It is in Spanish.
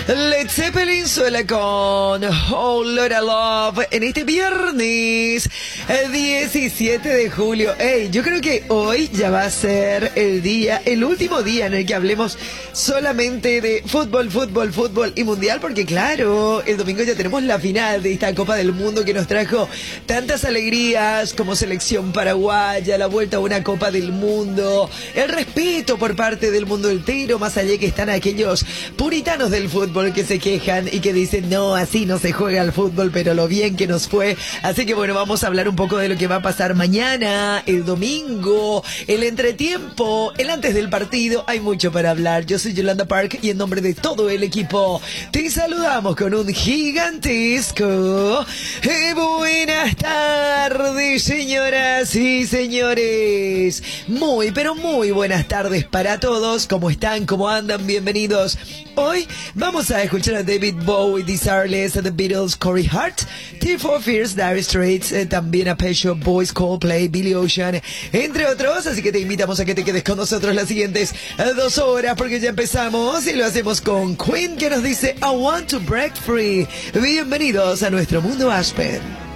Led Zeppelin suena con Oh Lord I Love en este viernes 17 de julio. Hey, yo creo que hoy ya va a ser el último día en el que hablemos solamente de fútbol y mundial, porque claro, el domingo ya tenemos la final de esta Copa del Mundo que nos trajo tantas alegrías como selección paraguaya, la vuelta a una Copa del Mundo, el respeto por parte del mundo entero, más allá que están aquellos puritanos del fútbol que se quejan y que dicen no, así no se juega al fútbol, pero lo bien que nos fue. Así que bueno, vamos a hablar un poco de lo que va a pasar mañana, el domingo, el entretiempo, el antes del partido. Hay mucho para hablar. Yo soy Yolanda Park y en nombre de todo el equipo te saludamos con un gigantesco buenas tardes, señoras y señores. Muy, pero muy buenas tardes para todos. ¿Cómo están? ¿Cómo andan? Bienvenidos. Hoy vamos a escuchar a David Bowie, Desireless, a The Beatles, Corey Hart, T4 Fears, Dire Straits, también a Pet Shop Boys, Coldplay, Billy Ocean, entre otros. Así que te invitamos a que te quedes con nosotros las siguientes 2 horas, porque ya empezamos y lo hacemos con Queen, que nos dice I Want to Break Free. Bienvenidos a nuestro mundo Aspen.